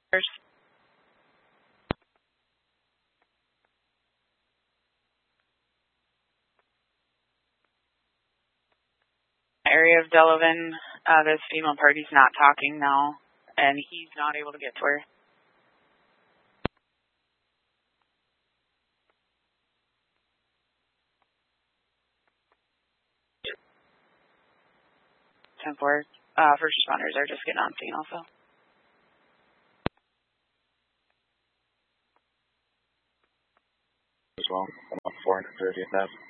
Area of Delavan, this female party's not talking now, and he's not able to get to her. First responders are just getting on scene also. As well, I'm on 430th Ave.